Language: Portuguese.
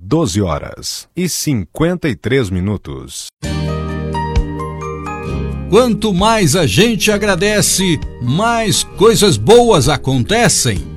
12h53. Quanto mais a gente agradece, mais coisas boas acontecem.